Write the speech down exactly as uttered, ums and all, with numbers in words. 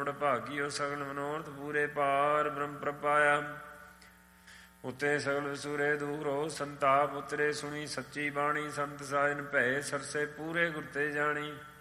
ਮੁੜ ਭਾਗੀਓ ਸਗਲ ਮਨੋਰਥ ਪੂਰੇ ਪਾਰ ਬ੍ਰਹਮ ਪ੍ਰਪਾਇਆ। ਉਤੇ ਸਗਲ ਵਸੂਰੇ ਦੂਰੋ ਸੰਤਾਪ ਉਤਰੇ ਸੁਣੀ ਸੱਚੀ ਬਾਣੀ ਸੰਤ ਸਾਜਨ ਭੈ ਸਰਸੇ ਪੂਰੇ ਗੁਰ ਤੇ ਜਾਣੀ।